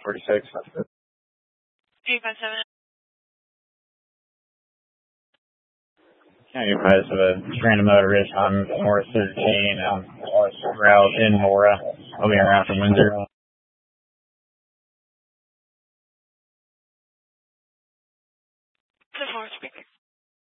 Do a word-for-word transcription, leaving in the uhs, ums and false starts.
forty-six. three five seven. County advised of a random motorist on North thirteen, um, route in Mora. I'll be around from Windsor. This is Laura speaking.